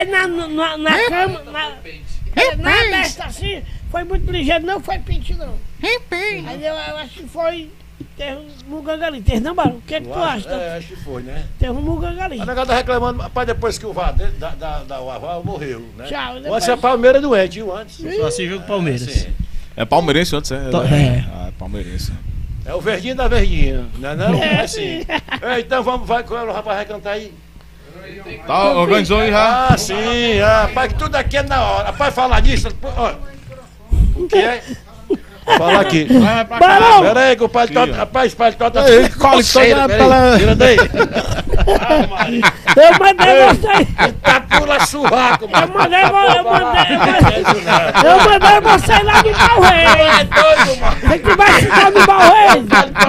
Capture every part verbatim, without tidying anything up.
Na, na, na cama, na, na besta assim, foi muito ligeiro, não foi pinte não. Aí eu, eu acho que foi, teve um muganga ali, teve não, Barão? O que, é que tu acha? É, acho que foi, né? Teve um muganga ali. A negada tá reclamando, rapaz, depois que o Vá, da, da, da Uaval morreu, né? Tchau, depois... Antes é Palmeiras doente, viu? Antes. Só assim viu o Palmeiras. É, é palmeirense antes, é? É. Ah, é palmeirense. É o verdinho da verdinha, né? Não, é, é assim. É, então vamos, vai com ela, o rapaz vai cantar aí. Tá, organizou aí já? Ah, sim, ah, rapaz, que tudo aqui é na hora. Rapaz, falar disso, ó. O que é? Fala aqui. Barão! Pera aí, que o paletó, rapaz, o paletó tá Ei, coceira, pela... Tira daí. Ah, Maria. Eu mandei você. Tá pula churraco, Eu mano. mandei, eu mandei, eu mandei, eu mandei você lá no Balreiro. É doido, mano. Você que vai ficar no Balreiro.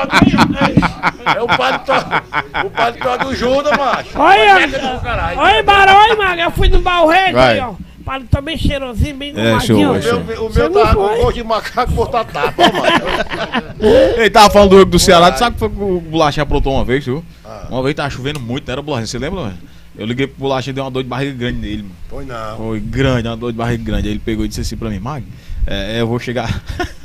É o paletó, o paletó do Judas, macho. Olha, olha, Barão, olha, Maga, eu fui no Balreiro Vai. aí, ó. Paletó bem cheirosinho, bem É, nomadinho. show, O meu, o Você meu não tava com foi? gosto de macaco botar tapa, mano. Ele tava falando do jogo do Ceará, tu sabe o que foi que o Bolachinha aprontou uma vez, viu? Ah. Uma vez tava chovendo muito, não era Bolachinha, você lembra, mano? Eu liguei pro Bolachinha e deu uma dor de barriga grande nele, mano. Foi não. Foi grande, uma dor de barriga grande. Aí ele pegou e disse assim pra mim, Mag, é, eu vou chegar.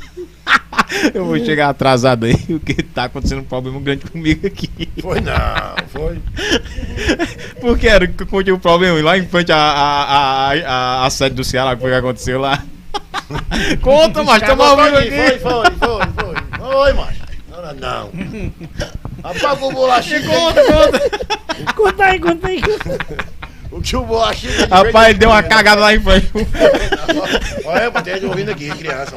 eu vou chegar atrasado aí, porque tá acontecendo um problema grande comigo aqui. Foi não, foi. Porque era que eu contei o problema lá em frente à a, a, a, a sede do Ceará, que foi que aconteceu lá. Conta, macho, tamo ao vivo aqui. Foi, foi, foi, foi. Foi, macho. Não, não. Apaga o bolachinho. Conta, conta. Conta aí, conta aí. O que o bolachinho... Rapaz, ele deu uma cagada lá em frente. Olha, eu tenho ouvindo aqui, criança.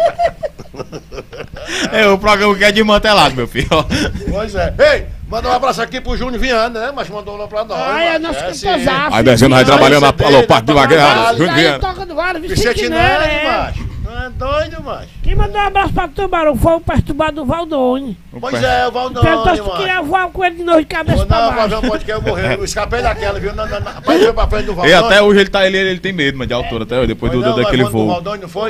É o programa que é desmantelado, meu filho. Pois é. Ei, manda um abraço aqui pro Júnior Viana, né? Mas mandou lá pra nós. Ai, é nosso cantosaço. Aí descendo, aí trabalhando na Alô, Parque de Vagueada. Isso aí toca do Vale, Vicente Vicente Nery, Nery. macho. Não é doido, macho. Quem mandou um abraço pra tu, Barão, foi o perturbado do Valdone. Pois é, o Valdone, Perguntou se tu macho. queria voar com ele de novo de cabeça Não, pra não, baixo. fazer um podcast, eu morri. Eu escapei daquela, viu? Não, não, não. Rapaz, foi pra frente do E Valdone. até hoje ele, tá, ele, ele tem medo, mas de altura, até hoje, depois Foi do, não, daquele mas quando o voo. Valdone não foi?